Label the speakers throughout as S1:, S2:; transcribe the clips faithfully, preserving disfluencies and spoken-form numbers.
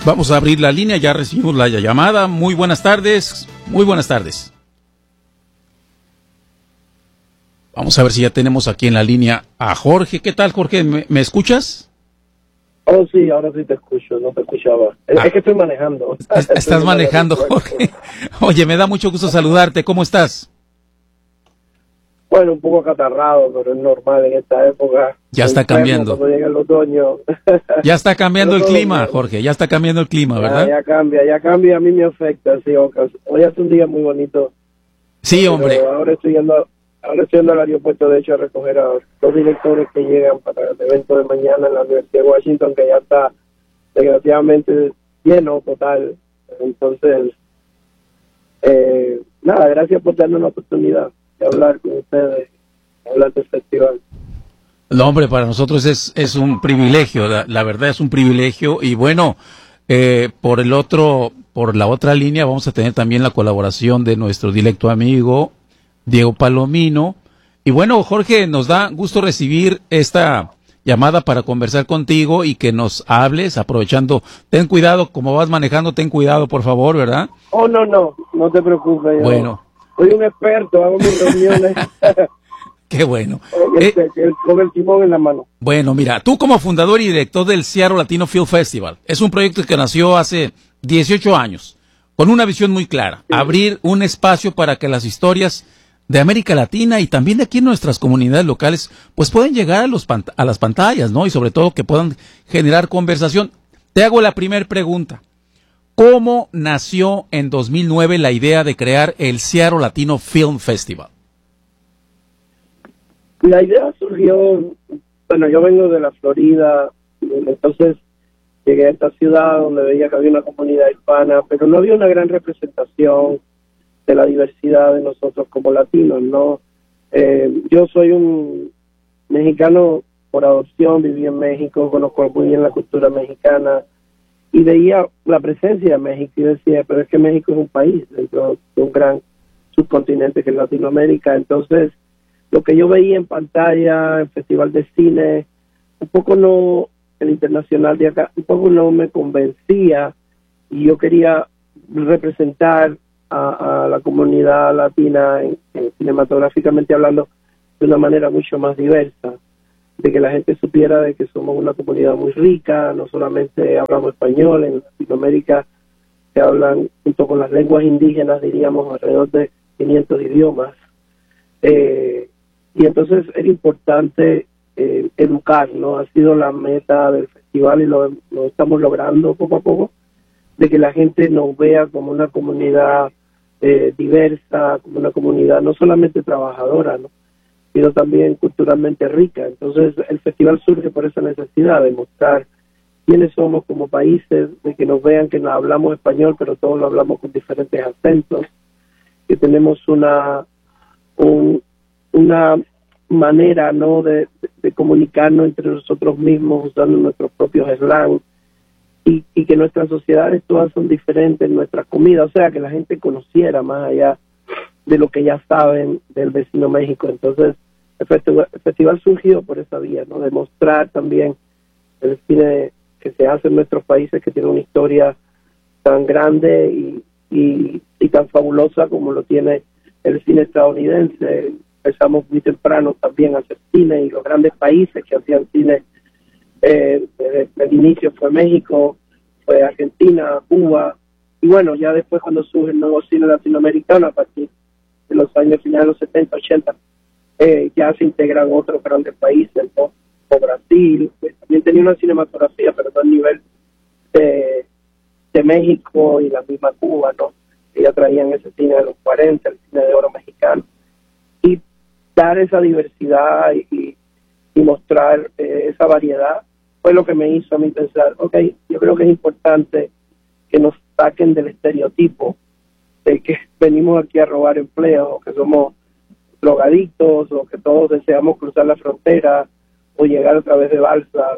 S1: Vamos a abrir la línea, ya recibimos la llamada. Muy buenas tardes, muy buenas tardes. Vamos a ver si ya tenemos aquí en la línea a Jorge. ¿Qué tal, Jorge? ¿Me, me escuchas?
S2: Oh, sí, ahora sí te escucho, no te escuchaba. Es, ah, es que estoy manejando.
S1: Es, estás manejando, Jorge. Oye, me da mucho gusto saludarte. ¿Cómo estás?
S2: Bueno, un poco acatarrado, pero es normal en esta época.
S1: Ya está cambiando.
S2: Cuando llega el otoño.
S1: Ya está cambiando el clima, Jorge. Ya está cambiando el clima, ¿verdad?
S2: Ya, ya cambia, ya cambia. A mí me afecta. Sí, hoy hace un día muy bonito.
S1: Sí, hombre.
S2: Ahora estoy yendo, ahora estoy yendo al aeropuerto, de hecho, a recoger a los directores que llegan para el evento de mañana en la Universidad de Washington, que ya está desgraciadamente lleno total. Entonces, eh, nada, gracias por darme una oportunidad de hablar con ustedes, de hablar del festival.
S1: No, hombre, para nosotros es es un privilegio, la, la verdad es un privilegio. Y bueno, eh, por el otro, por la otra línea vamos a tener también la colaboración de nuestro directo amigo Diego Palomino. Y bueno, Jorge, nos da gusto recibir esta llamada para conversar contigo y que nos hables, aprovechando. Ten cuidado, como vas manejando, ten cuidado, por favor, ¿verdad?
S2: Oh, no, no, no te preocupes.
S1: Bueno.
S2: Soy un experto, hago mis reuniones.
S1: Qué bueno.
S2: Con el, eh, el, con el timón en la mano.
S1: Bueno, mira, tú como fundador y director del Seattle Latino Film Festival, es un proyecto que nació hace dieciocho años, con una visión muy clara, sí. Abrir un espacio para que las historias de América Latina y también de aquí en nuestras comunidades locales, pues pueden llegar a, los a las pantallas, ¿no? Y sobre todo que puedan generar conversación. Te hago la primera pregunta. ¿Cómo nació en dos mil nueve la idea de crear el Seattle Latino Film Festival?
S2: La idea surgió, bueno, yo vengo de la Florida, entonces llegué a esta ciudad donde veía que había una comunidad hispana, pero no había una gran representación de la diversidad de nosotros como latinos, ¿no? Eh, yo soy un mexicano por adopción, viví en México, conozco muy bien la cultura mexicana, y veía la presencia de México y decía, pero es que México es un país dentro de un gran subcontinente que es Latinoamérica. Entonces, lo que yo veía en pantalla, en festival de cine, un poco no, el internacional de acá, un poco no me convencía, y yo quería representar a, a la comunidad latina en, en, cinematográficamente hablando de una manera mucho más diversa, de que la gente supiera de que somos una comunidad muy rica, no solamente hablamos español, en Latinoamérica se hablan junto con las lenguas indígenas, diríamos, alrededor de quinientos idiomas, eh, y entonces era importante eh, educar, ¿no? Ha sido la meta del festival y lo, lo estamos logrando poco a poco, de que la gente nos vea como una comunidad eh, diversa, como una comunidad no solamente trabajadora, ¿no?, sino también culturalmente rica. Entonces el festival surge por esa necesidad de mostrar quiénes somos como países, de que nos vean que no hablamos español, pero todos lo hablamos con diferentes acentos, que tenemos una un, una manera, ¿no?, de, de, de comunicarnos entre nosotros mismos usando nuestros propios slang, y, y que nuestras sociedades todas son diferentes, nuestras comidas, o sea, que la gente conociera más allá de lo que ya saben del vecino México. Entonces el festival, el festival surgió por esa vía, ¿no?, demostrar también el cine que se hace en nuestros países, que tiene una historia tan grande y, y, y tan fabulosa como lo tiene el cine estadounidense. Empezamos muy temprano también a hacer cine, y los grandes países que hacían cine eh, desde el inicio fue México, fue Argentina, Cuba, y bueno, ya después cuando surge el nuevo cine latinoamericano a partir de los años finales de los setenta, ochenta, eh, ya se integran otros grandes países, ¿no?, como Brasil, que también tenía una cinematografía, pero no al nivel de, de México y la misma Cuba, ¿no?, que ya traían ese cine de los cuarenta, el cine de oro mexicano, y dar esa diversidad y, y mostrar eh, esa variedad fue lo que me hizo a mí pensar, ok, yo creo que es importante que nos saquen del estereotipo de que venimos aquí a robar empleo, o que somos drogadictos, o que todos deseamos cruzar la frontera o llegar a través de balsas,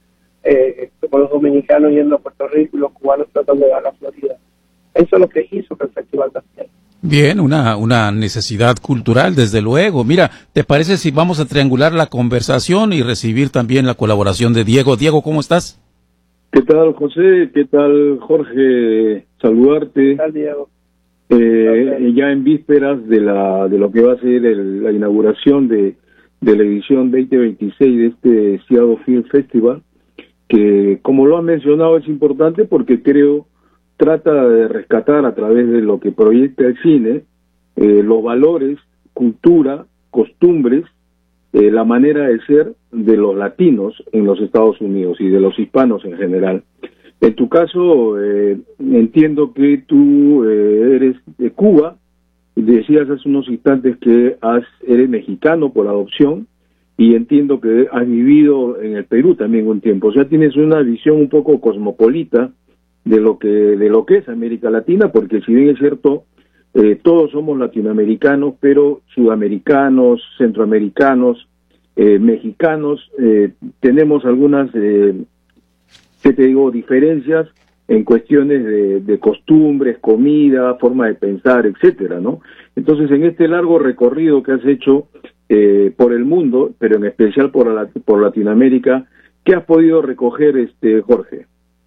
S2: eh, como los dominicanos yendo a Puerto Rico y los cubanos tratando de llegar a la Florida. Eso es lo que hizo que el festival también.
S1: Bien, una, una necesidad cultural, desde luego. Mira, ¿te parece si vamos a triangular la conversación y recibir también la colaboración de Diego? Diego, ¿cómo estás?
S3: ¿Qué tal, José? ¿Qué tal, Jorge? Saludarte.
S2: ¿Qué tal, Diego?
S3: Eh, ya en vísperas de la de lo que va a ser el, la inauguración de, de la edición veinte veintiséis de este Seattle Film Festival, que, como lo han mencionado, es importante porque creo trata de rescatar a través de lo que proyecta el cine eh, los valores, cultura, costumbres, eh, la manera de ser de los latinos en los Estados Unidos y de los hispanos en general. En tu caso, eh, entiendo que tú eh, eres de Cuba, decías hace unos instantes que has, eres mexicano por adopción, y entiendo que has vivido en el Perú también un tiempo. O sea, tienes una visión un poco cosmopolita de lo que de lo que es América Latina, porque si bien es cierto, eh, todos somos latinoamericanos, pero sudamericanos, centroamericanos, eh, mexicanos, eh, tenemos algunas... Eh, ¿qué te digo? Diferencias en cuestiones de, de costumbres, comida, forma de pensar, etcétera, ¿no? Entonces, en este largo recorrido que has hecho eh, por el mundo, pero en especial por, la, por Latinoamérica, ¿qué has podido recoger, este Jorge?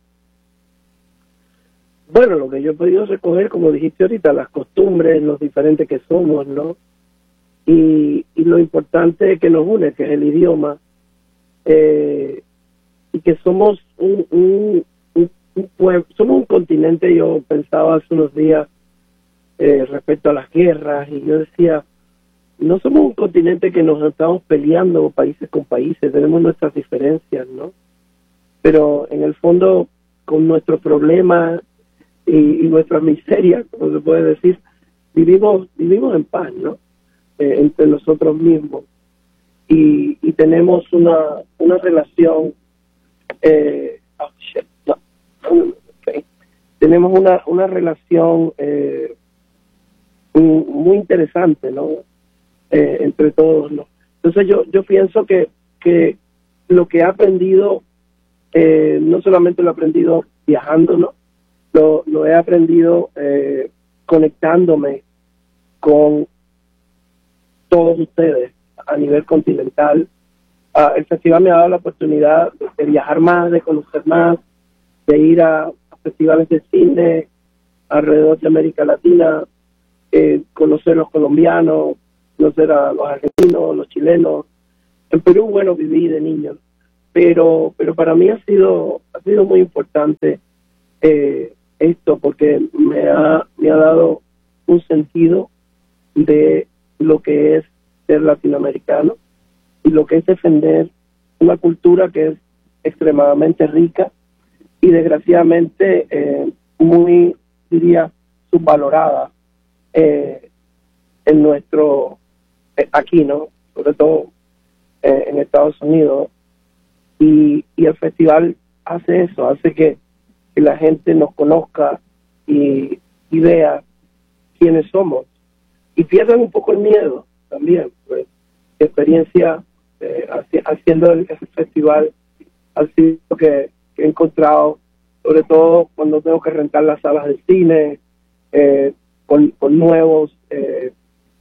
S2: Bueno, lo que yo he podido recoger, como dijiste ahorita, las costumbres, los diferentes que somos, ¿no? Y, y lo importante que nos une, que es el idioma, eh, y que somos un, un, un, un pueblo, somos un continente. Yo pensaba hace unos días eh, respecto a las guerras, y yo decía, no somos un continente que nos estamos peleando países con países, tenemos nuestras diferencias, ¿no? Pero en el fondo, con nuestros problemas y, y nuestras miserias, como se puede decir, vivimos vivimos en paz, ¿no? Eh, entre nosotros mismos, y, y tenemos una, una relación Eh, oh, shit, no. Okay. Tenemos una una relación eh, muy interesante, ¿no? Eh, entre todos, ¿no? Entonces yo yo pienso que que lo que he aprendido, eh, no solamente lo he aprendido viajando, ¿no? Lo, lo he aprendido eh, conectándome con todos ustedes a nivel continental. Uh, el festival me ha dado la oportunidad de viajar más, de conocer más, de ir a, a festivales de cine alrededor de América Latina, eh, conocer a los colombianos, conocer a los argentinos, los chilenos. En Perú, bueno, viví de niño, pero pero para mí ha sido ha sido muy importante eh, esto, porque me ha me ha dado un sentido de lo que es ser latinoamericano y lo que es defender una cultura que es extremadamente rica y desgraciadamente eh, muy, diría, subvalorada eh, en nuestro, eh, aquí, ¿no? Sobre todo eh, en Estados Unidos. Y, y el festival hace eso, hace que, que la gente nos conozca y, y vea quiénes somos. Y pierdan un poco el miedo también, pues. Experiencia eh, haciendo el, ese festival ha sido que, que he encontrado, sobre todo cuando tengo que rentar las salas de cine, eh, con, con nuevos eh,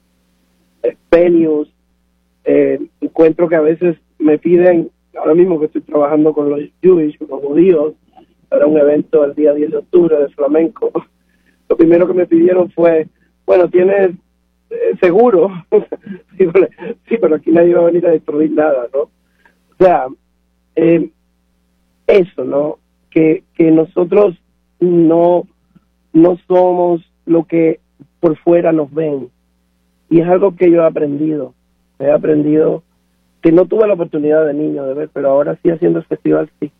S2: venues, eh, encuentro que a veces me piden, ahora mismo que estoy trabajando con los Jewish, con los judíos, para un evento el día diez de octubre de flamenco, lo primero que me pidieron fue, bueno, ¿tienes Eh, seguro? sí, pero, sí, pero aquí nadie va a venir a destruir nada, ¿no? O sea, eh, eso, ¿no? Que, que nosotros no, no somos lo que por fuera nos ven. Y es algo que yo he aprendido. He aprendido que no tuve la oportunidad de niño de ver, pero ahora sí, haciendo el festival, sí.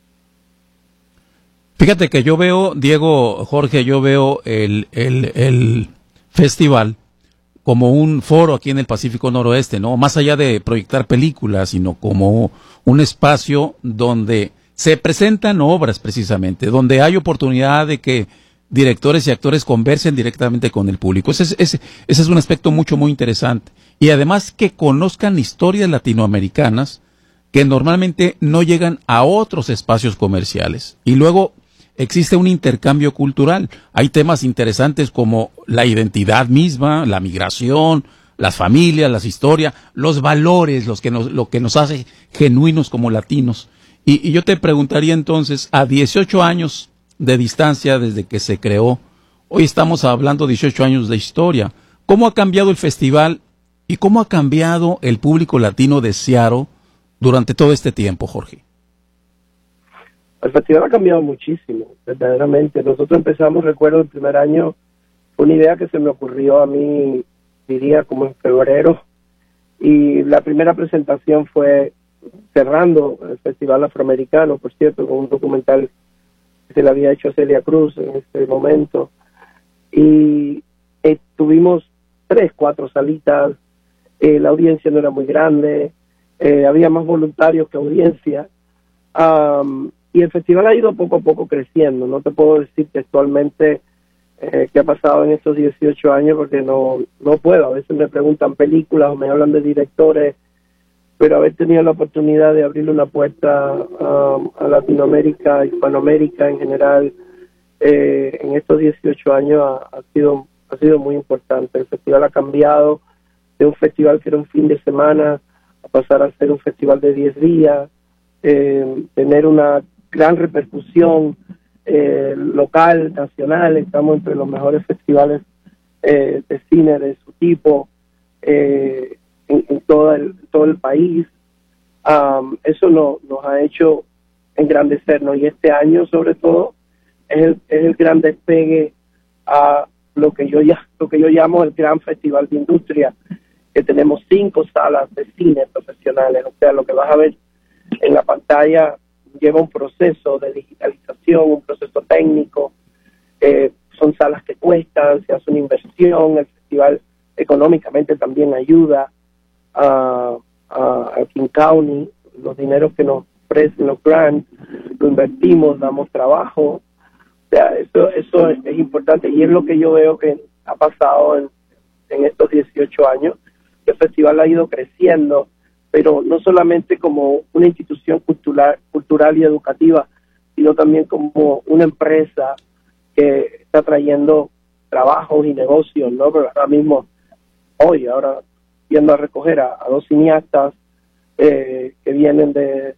S1: Fíjate que yo veo, Diego, Jorge, yo veo el, el, el festival como un foro aquí en el Pacífico Noroeste, ¿no? Más allá de proyectar películas, sino como un espacio donde se presentan obras precisamente, donde hay oportunidad de que directores y actores conversen directamente con el público. Ese es, ese, ese es un aspecto mucho, muy interesante. Y además que conozcan historias latinoamericanas que normalmente no llegan a otros espacios comerciales. Y luego existe un intercambio cultural. Hay temas interesantes como la identidad misma, la migración, las familias, las historias, los valores, los que nos, lo que nos hace genuinos como latinos. Y, y yo te preguntaría entonces, a dieciocho años de distancia desde que se creó, hoy estamos hablando dieciocho años de historia, ¿cómo ha cambiado el festival y cómo ha cambiado el público latino de Seattle durante todo este tiempo, Jorge?
S2: El festival ha cambiado muchísimo, verdaderamente. Nosotros empezamos, recuerdo, el primer año, una idea que se me ocurrió a mí, diría como en febrero, y la primera presentación fue cerrando el Festival Afroamericano, por cierto, con un documental que se le había hecho a Celia Cruz en ese momento, y eh, tuvimos tres, cuatro salitas, eh, la audiencia no era muy grande, eh, había más voluntarios que audiencia, um, y el festival ha ido poco a poco creciendo. No te puedo decir textualmente eh, qué ha pasado en estos dieciocho años, porque no, no puedo. A veces me preguntan películas o me hablan de directores, pero haber tenido la oportunidad de abrirle una puerta um, a Latinoamérica, Hispanoamérica en general, eh, en estos dieciocho años ha, ha sido ha sido muy importante. El festival ha cambiado de un festival que era un fin de semana a pasar a ser un festival de diez días, eh, tener una gran repercusión eh, local, nacional. Estamos entre los mejores festivales eh, de cine de su tipo eh, en, en todo el todo el país. Um, eso no, nos ha hecho engrandecernos, y este año sobre todo es el, es el gran despegue a lo que yo ya lo que yo llamo el gran festival de industria, que tenemos cinco salas de cine profesionales. O sea, lo que vas a ver en la pantalla lleva un proceso de digitalización, un proceso técnico, eh, son salas que cuestan, se hace una inversión, el festival económicamente también ayuda a, a, a King County, los dineros que nos ofrecen los grants, lo invertimos, damos trabajo. O sea, eso, eso es, es importante, y es lo que yo veo que ha pasado en, en estos dieciocho años. El festival ha ido creciendo, pero no solamente como una institución cultural, cultural y educativa, sino también como una empresa que está trayendo trabajos y negocios, ¿no? Pero ahora mismo, hoy, ahora yendo a recoger a, a dos cineastas eh, que vienen de,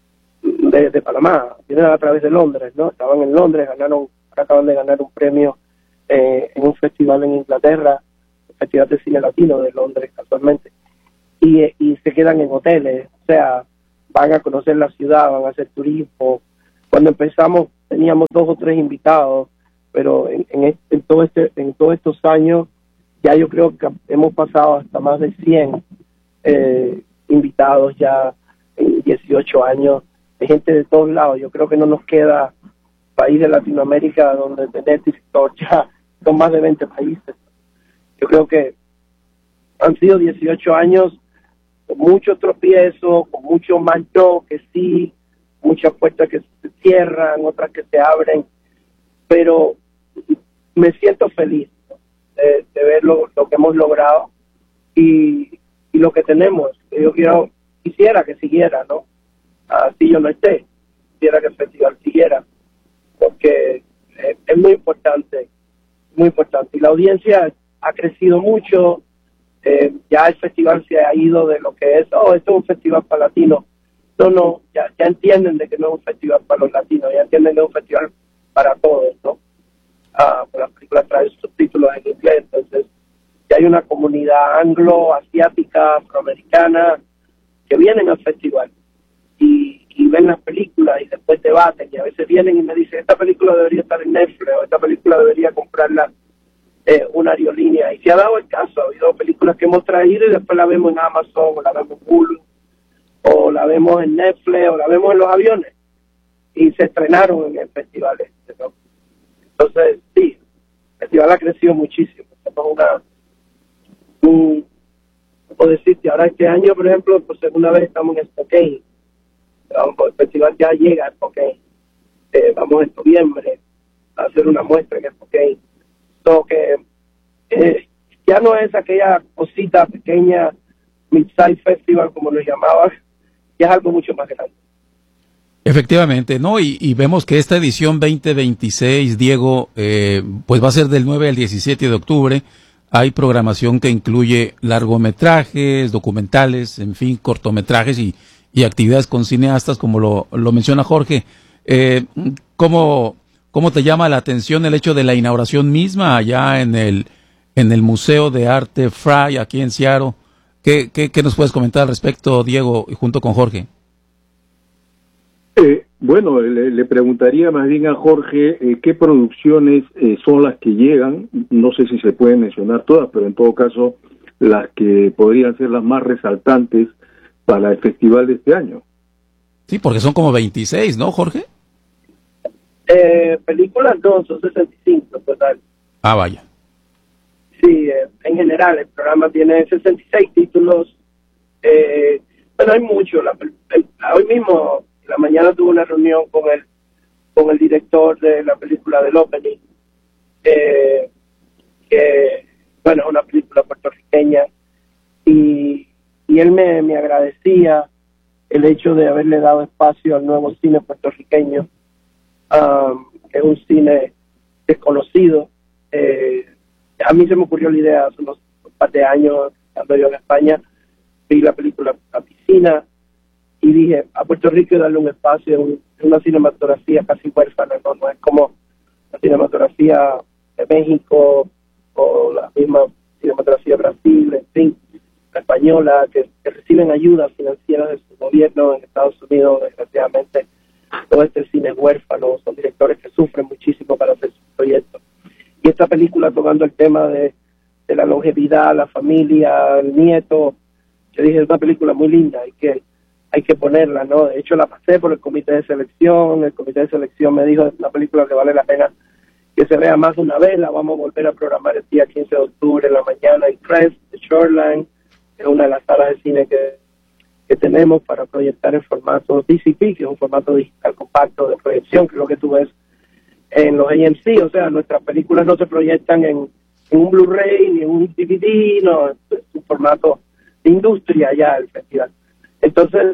S2: de de Panamá, vienen a través de Londres, ¿no? Estaban en Londres, ganaron, acaban de ganar un premio eh, en un festival en Inglaterra, el Festival de Cine Latino de Londres, casualmente. Y, y se quedan en hoteles, o sea, van a conocer la ciudad, van a hacer turismo. Cuando empezamos teníamos dos o tres invitados, pero en, en, este, en, todo este, en todos estos años ya yo creo que hemos pasado hasta más de cien eh, invitados ya en dieciocho años, de gente de todos lados. Yo creo que no nos queda país de Latinoamérica donde tener director, ya son más de veinte países. Yo creo que han sido dieciocho años con muchos tropiezos, con mucho más no que sí, muchas puertas que se cierran, otras que se abren, pero me siento feliz, ¿no? de, de ver lo, lo que hemos logrado y, y lo que tenemos. Yo quiero, quisiera que siguiera, ¿no? Así yo no esté, quisiera que el festival siguiera, porque eh, es muy importante, muy importante. Y la audiencia ha crecido mucho. Eh, ya el festival se ha ido de lo que es, oh, esto es un festival para latinos. No, no, ya, ya entienden de que no es un festival para los latinos, ya entienden que es un festival para todos, ¿no? Ah, pues las películas traen subtítulos en inglés, entonces ya hay una comunidad anglo, asiática, afroamericana, que vienen al festival y, y ven las películas y después debaten, y a veces vienen y me dicen, esta película debería estar en Netflix, o esta película debería comprarla Eh, una aerolínea, y se ha dado el caso. Ha habido películas que hemos traído y después la vemos en Amazon, o la vemos en Hulu, o la vemos en Netflix, o la vemos en los aviones, y se estrenaron en el festival este, ¿no? Entonces, sí, el festival ha crecido muchísimo. Somos una, un, puedo decirte, ahora este año, por ejemplo, por segunda vez estamos en Spokane. El festival ya llega a Spokane. Eh, vamos en noviembre a hacer una muestra en Spokane. So que eh, ya no es aquella cosita pequeña, mid-size festival como lo llamaban, ya es algo mucho más grande.
S1: Efectivamente, ¿no? Y, y vemos que esta edición veinte veintiséis, Diego, eh, pues va a ser del nueve al diecisiete de octubre. Hay programación que incluye largometrajes, documentales, en fin, cortometrajes y, y actividades con cineastas, como lo, lo menciona Jorge. Eh, ¿cómo, ¿Cómo te llama la atención el hecho de la inauguración misma allá en el, en el Museo de Arte Fry, aquí en Seattle? ¿Qué, qué, qué nos puedes comentar al respecto, Diego, junto con Jorge?
S3: Eh, bueno, le, le preguntaría más bien a Jorge eh, qué producciones eh, son las que llegan. No sé si se pueden mencionar todas, pero en todo caso las que podrían ser las más resaltantes para el festival de este año.
S1: Sí, porque son como veintiséis, ¿no, Jorge?
S2: Eh, películas no, son sesenta y cinco total.
S1: Ah, vaya.
S2: Sí, eh, en general el programa tiene sesenta y seis títulos. Eh, bueno, hay mucho. La, el, hoy mismo, en la mañana tuve una reunión con el con el director de la película del Opening, eh, que, bueno, es una película puertorriqueña, y, y él me, me agradecía el hecho de haberle dado espacio al nuevo cine puertorriqueño, um, que es un cine desconocido. Eh, a mí se me ocurrió la idea hace unos un par de años, cuando yo en España vi la película La Piscina, y dije, a Puerto Rico darle un espacio, un, una cinematografía casi huérfana, ¿no? No es como la cinematografía de México o la misma cinematografía de Brasil, en fin, la española, que, que reciben ayuda financiera de su gobierno en Estados Unidos. Desgraciadamente, todo este cine es huérfano, son directores que sufren muchísimo para hacer sus proyectos. Y esta película tocando el tema de, de la longevidad, la familia, el nieto, yo dije, es una película muy linda, hay que hay que ponerla, ¿no? De hecho, la pasé por el comité de selección, el comité de selección me dijo, es una película que vale la pena que se vea más de una vez, la vamos a volver a programar el día quince de octubre en la mañana en Crest, de Shoreline, es una de las salas de cine que, que tenemos para proyectar en formato D C P, que es un formato digital compacto de proyección, que es lo que tú ves en los A M C. O sea, nuestras películas no se proyectan en, en un Blu-ray ni en un D V D, no, es un formato de industria ya el festival. Entonces,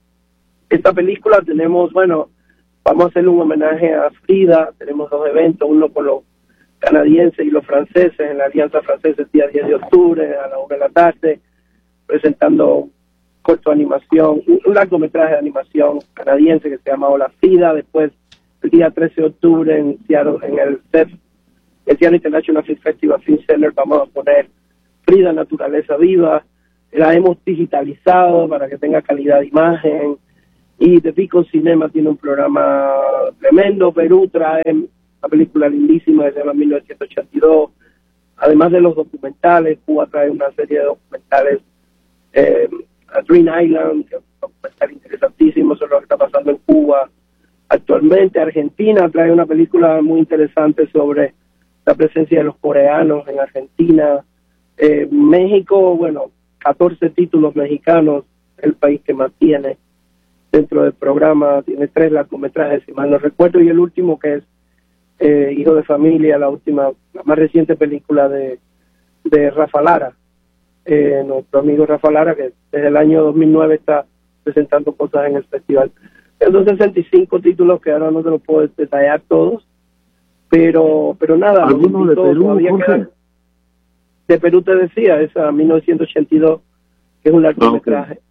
S2: esta película tenemos, bueno, vamos a hacerle un homenaje a Frida, tenemos dos eventos, uno con los canadienses y los franceses, en la Alianza Francesa el día diez de octubre a la una de la tarde, presentando corto animación, un, un largometraje de animación canadiense que se llama Hola Frida. Después, el día trece de octubre en Seattle, en el C E F, el Seattle International Film Festival Film Center, vamos a poner Frida, Naturaleza Viva. La hemos digitalizado para que tenga calidad de imagen, y The Beacon Cinema tiene un programa tremendo. Perú trae una película lindísima que se llama mil novecientos ochenta y dos, además de los documentales. Cuba trae una serie de documentales, eh, a Green Island, que es un documental interesantísimo sobre lo que está pasando en Cuba actualmente. Argentina trae una película muy interesante sobre la presencia de los coreanos en Argentina. eh, México, bueno, catorce títulos mexicanos, el país que más tiene dentro del programa, tiene tres largometrajes, si mal no recuerdo, y el último que es eh, Hijo de Familia, la última, la más reciente película de, de Rafa Lara, eh, nuestro amigo Rafa Lara, que desde el año dos mil nueve está presentando cosas en el festival. Esos sesenta y cinco títulos que ahora no te los puedo detallar todos, pero pero nada.
S3: ¿Alguno de Perú, Jorge?
S2: De Perú te decía, esa mil novecientos ochenta y dos, que es un largometraje. Okay.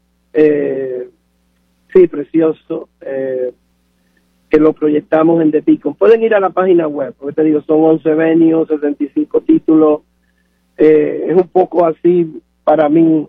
S2: Eh, sí, precioso, eh, que lo proyectamos en The Beacon. Pueden ir a la página web, porque te digo, son once venues, sesenta y cinco títulos. Eh, es un poco así para mí,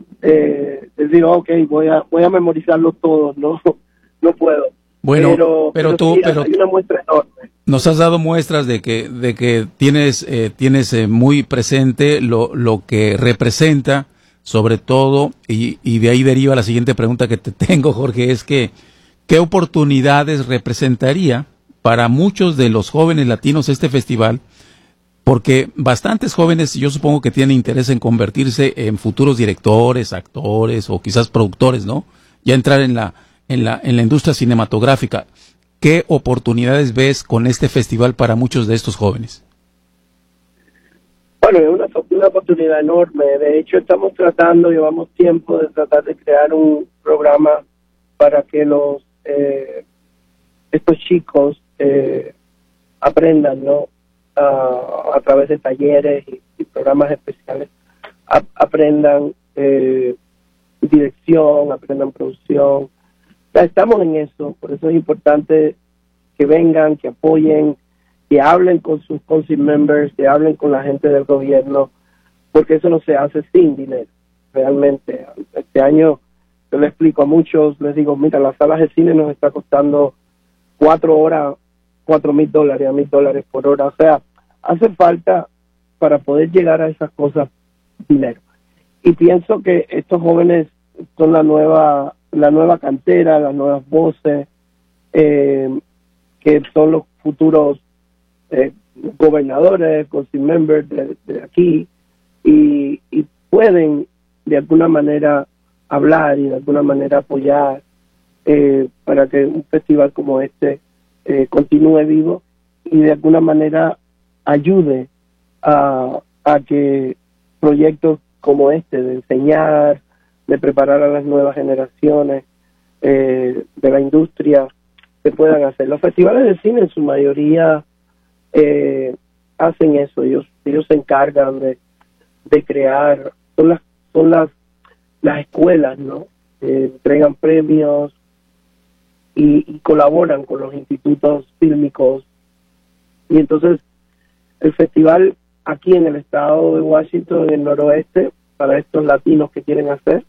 S2: eh, decir, ok, voy a voy a memorizarlos todos, no no puedo.
S1: Bueno, pero, pero, pero tú, sí, pero
S2: hay una muestra enorme.
S1: Nos has dado muestras de que de que tienes eh, tienes eh, muy presente lo lo que representa, sobre todo, y, y de ahí deriva la siguiente pregunta que te tengo, Jorge, es que ¿qué oportunidades representaría para muchos de los jóvenes latinos este festival? Porque bastantes jóvenes, yo supongo que tienen interés en convertirse en futuros directores, actores o quizás productores, ¿no? Ya entrar en la en la en la industria cinematográfica. ¿Qué oportunidades ves con este festival para muchos de estos jóvenes?
S2: Bueno, es una, una oportunidad enorme. De hecho, estamos tratando, llevamos tiempo de tratar de crear un programa para que los eh, estos chicos eh, aprendan, ¿no? Uh, a través de talleres y, y programas especiales, a, aprendan eh, dirección, aprendan producción. O sea, estamos en eso, por eso es importante que vengan, que apoyen, que hablen con sus council members, que hablen con la gente del gobierno, porque eso no se hace sin dinero, realmente. Este año yo le explico a muchos, les digo, mira, las salas de cine nos está costando cuatro horas, cuatro mil dólares, a mil dólares por hora. O sea, hace falta para poder llegar a esas cosas dinero. Y pienso que estos jóvenes son la nueva, la nueva cantera, las nuevas voces, eh, que son los futuros eh, gobernadores, council members de, de aquí, y, y pueden de alguna manera hablar y de alguna manera apoyar eh, para que un festival como este eh, continúe vivo y de alguna manera ayude a, a que proyectos como este de enseñar, de preparar a las nuevas generaciones eh, de la industria se puedan hacer. Los festivales de cine en su mayoría eh, hacen eso, ellos ellos se encargan de, de crear, son las son las las escuelas, ¿no? Eh, entregan premios y, y colaboran con los institutos fílmicos. Y entonces el festival aquí en el estado de Washington, en el noroeste, para estos latinos que quieren hacer,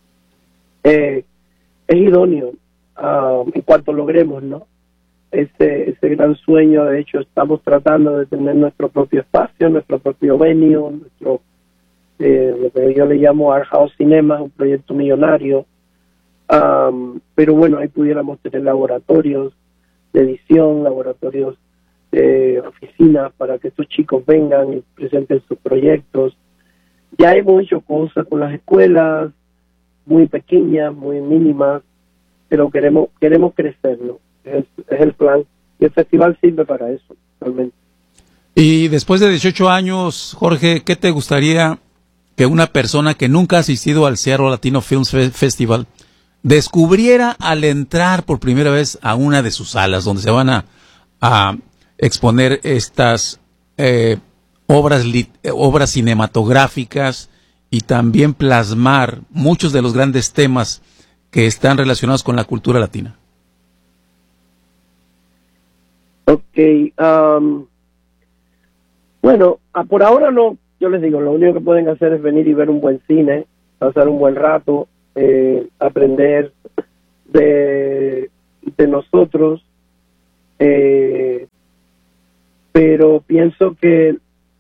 S2: eh, es idóneo uh, en cuanto logremos, ¿no? Ese, ese gran sueño. De hecho, estamos tratando de tener nuestro propio espacio, nuestro propio venue, nuestro Eh, lo que yo le llamo Art House Cinema, un proyecto millonario, um, pero bueno, ahí pudiéramos tener laboratorios de edición, laboratorios de oficinas para que estos chicos vengan y presenten sus proyectos. Ya hemos hecho cosas con las escuelas, muy pequeñas, muy mínimas, pero queremos queremos crecer, ¿no? Es, es el plan, y el festival sirve para eso, realmente.
S1: Y después de dieciocho años, Jorge, ¿qué te gustaría que una persona que nunca ha asistido al Seattle Latino Film Festival descubriera al entrar por primera vez a una de sus salas donde se van a, a exponer estas eh, obras, lit, obras cinematográficas y también plasmar muchos de los grandes temas que están relacionados con la cultura latina?
S2: Ok, um, bueno, por ahora no. Yo les digo, lo único que pueden hacer es venir y ver un buen cine, pasar un buen rato, eh, aprender de, de nosotros, eh, pero pienso que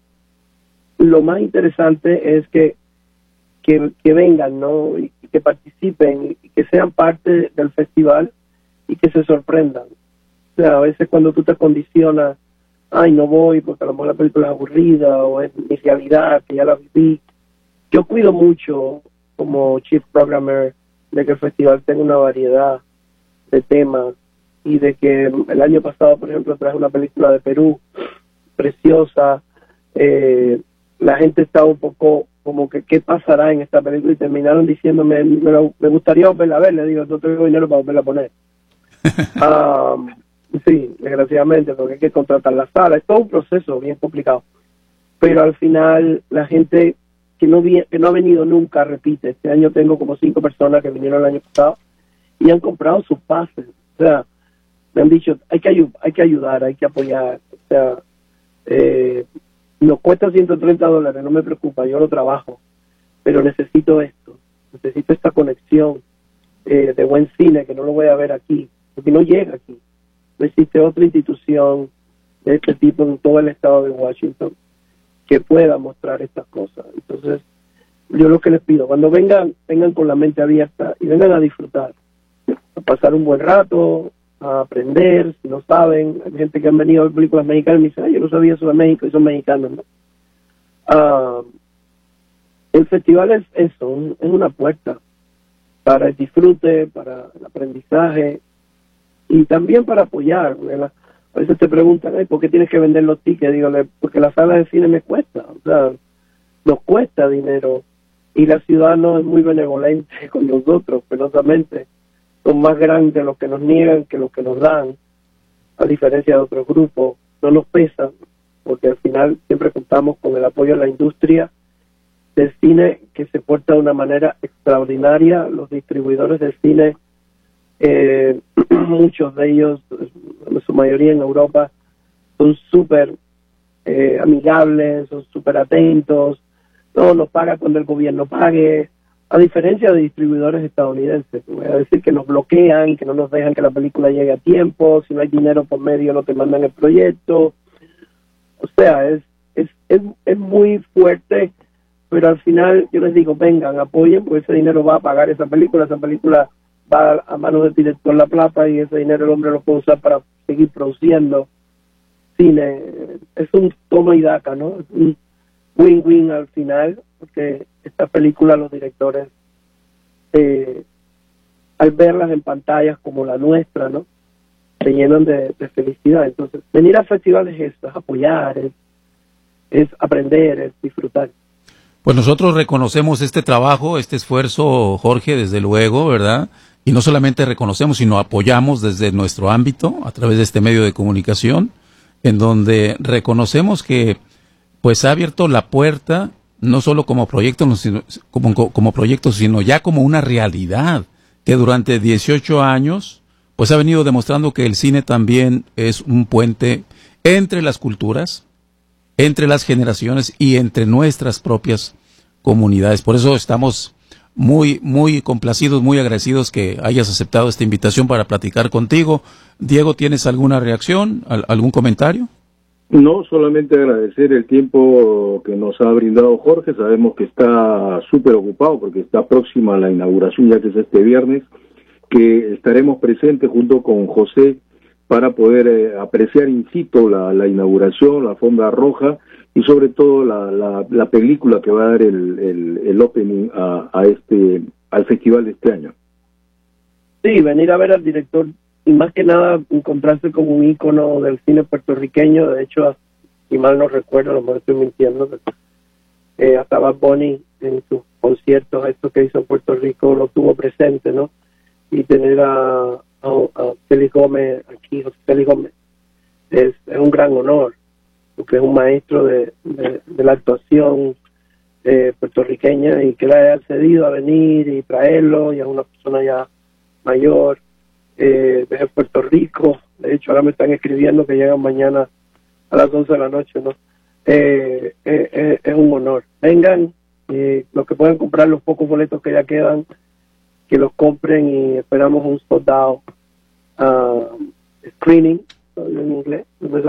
S2: lo más interesante es que, que, que vengan, ¿no? Y que participen, y que sean parte del festival y que se sorprendan. O sea, a veces cuando tú te condicionas, ay, no voy porque a lo mejor la película es aburrida o es mi realidad, que ya la viví. Yo cuido mucho como Chief Programmer de que el festival tenga una variedad de temas y de que el año pasado, por ejemplo, traje una película de Perú preciosa. Eh, la gente estaba un poco como que qué pasará en esta película y terminaron diciéndome, me, me gustaría volverla a ver. Le digo, no tengo dinero para volverla a poner. um, Sí, desgraciadamente, porque hay que contratar la sala. Es todo un proceso bien complicado. Pero al final, la gente que no, vi, que no ha venido nunca repite. Este año tengo como cinco personas que vinieron el año pasado y han comprado sus pases. O sea, me han dicho, hay que, ayu hay que ayudar, hay que apoyar. O sea, eh, nos cuesta ciento treinta dólares, no me preocupa, yo lo trabajo. Pero necesito esto, necesito esta conexión eh, de buen cine, que no lo voy a ver aquí, porque no llega aquí. No existe otra institución de este tipo en todo el estado de Washington que pueda mostrar estas cosas. Entonces, yo lo que les pido, cuando vengan, vengan con la mente abierta y vengan a disfrutar, a pasar un buen rato, a aprender, si no saben. Hay gente que han venido a ver películas mexicanas y me dice, ay, yo no sabía eso de México y son mexicanos, ¿no? Uh, el festival es eso, un, es una puerta para el disfrute, para el aprendizaje, y también para apoyar. A veces te preguntan, ¿por qué tienes que vender los tickets? Dígale, porque la sala de cine me cuesta, o sea, nos cuesta dinero, y la ciudad no es muy benevolente con nosotros, penosamente. Son más grandes los que nos niegan que los que nos dan, a diferencia de otros grupos. No nos pesan, porque al final siempre contamos con el apoyo de la industria de cine que se porta de una manera extraordinaria. Los distribuidores de cine, eh, muchos de ellos, en su mayoría en Europa, son súper eh, amigables, son súper atentos, no nos paga cuando el gobierno pague, a diferencia de distribuidores estadounidenses. Voy a decir que nos bloquean, que no nos dejan que la película llegue a tiempo, si no hay dinero por medio no te mandan el proyecto. O sea, es, es, es, es muy fuerte, pero al final yo les digo, vengan, apoyen, porque ese dinero va a pagar esa película, esa película va a manos del director La Plata y ese dinero el hombre lo puede usar para seguir produciendo cine. Es un toma y daca, ¿no? Es un win-win al final, porque esta película los directores, eh, al verlas en pantallas como la nuestra, ¿no?, se llenan de, de felicidad. Entonces, venir a festivales es esto, es apoyar, es, es aprender, es disfrutar.
S1: Pues nosotros reconocemos este trabajo, este esfuerzo, Jorge, desde luego, ¿verdad? Y no solamente reconocemos, sino apoyamos desde nuestro ámbito, a través de este medio de comunicación, en donde reconocemos que pues ha abierto la puerta, no solo como proyecto, sino, como, como proyecto, sino ya como una realidad, que durante dieciocho años pues ha venido demostrando que el cine también es un puente entre las culturas, entre las generaciones y entre nuestras propias comunidades. Por eso estamos muy, muy complacidos, muy agradecidos que hayas aceptado esta invitación para platicar contigo. Diego, ¿tienes alguna reacción, algún comentario?
S3: No, solamente agradecer el tiempo que nos ha brindado Jorge. Sabemos que está súper ocupado porque está próxima a la inauguración, ya que es este viernes, que estaremos presentes junto con José para poder eh, apreciar in situ la, la inauguración, la alfombra roja y sobre todo la, la, la película que va a dar el, el, el opening a, a este al festival de este año.
S2: Sí, venir a ver al director y más que nada encontrarse con un ícono del cine puertorriqueño. De hecho, si mal no recuerdo, a lo mejor estoy mintiendo, eh, hasta Bad Bunny en sus conciertos, esto que hizo en Puerto Rico, lo tuvo presente, ¿no? Y tener a, a, a Félix Gómez aquí, José Félix Gómez, es, es un gran honor, porque es un maestro de, de, de la actuación eh, puertorriqueña, y que le haya accedido a venir y traerlo, y es una persona ya mayor, eh, desde Puerto Rico. De hecho, ahora me están escribiendo que llegan mañana a las once de la noche, ¿no? Eh, eh, eh, es un honor. Vengan, eh, los que puedan comprar los pocos boletos que ya quedan, que los compren, y esperamos un sold out uh, screening en inglés.